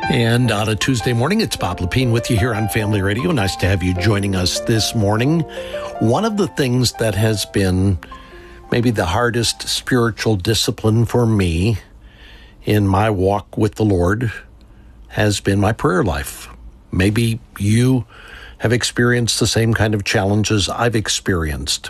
And on a Tuesday morning, it's Bob Lepine with you here on Family Radio. Nice to have you joining us this morning. One of the things that has been maybe the hardest spiritual discipline for me in my walk with the Lord has been my prayer life. Maybe you have experienced the same kind of challenges I've experienced.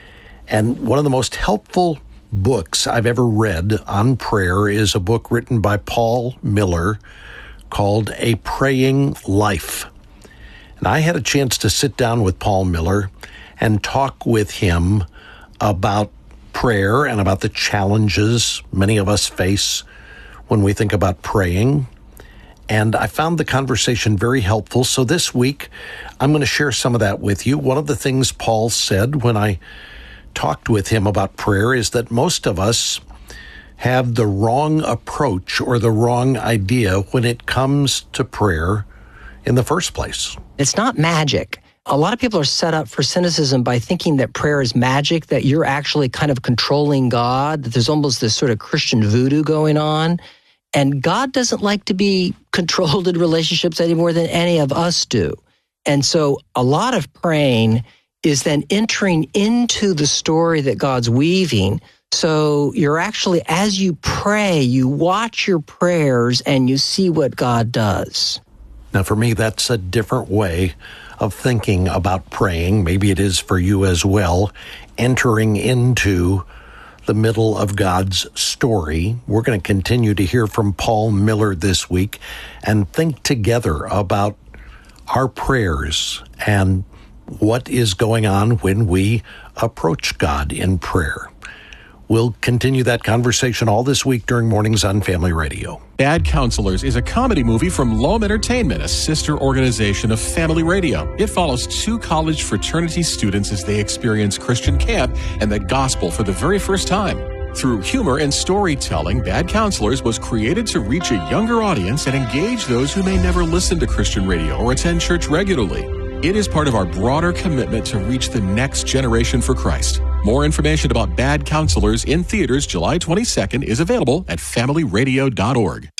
And one of the most helpful books I've ever read on prayer is a book written by Paul Miller called A Praying Life. And I had a chance to sit down with Paul Miller and talk with him about prayer and about the challenges many of us face when we think about praying. And I found the conversation very helpful. So this week, I'm going to share some of that with you. One of the things Paul said when I talked with him about prayer is that most of us have the wrong approach or the wrong idea when it comes to prayer in the first place. It's not magic. A lot of people are set up for cynicism by thinking that prayer is magic, that you're actually kind of controlling God, that there's almost this sort of Christian voodoo going on. And God doesn't like to be controlled in relationships any more than any of us do. And so a lot of praying is then entering into the story that God's weaving. So you're actually, as you pray, you watch your prayers and you see what God does. Now, for me, that's a different way of thinking about praying. Maybe it is for you as well, entering into the middle of God's story. We're going to continue to hear from Paul Miller this week and think together about our prayers and what is going on when we approach God in prayer. We'll continue that conversation all this week during Mornings on Family Radio. Bad Counselors is a comedy movie from Loam Entertainment, a sister organization of Family Radio. It follows two college fraternity students as they experience Christian camp and the gospel for the very first time. Through humor and storytelling, Bad Counselors was created to reach a younger audience and engage those who may never listen to Christian radio or attend church regularly. It is part of our broader commitment to reach the next generation for Christ. More information about Bad Counselors in theaters July 22nd is available at familyradio.org.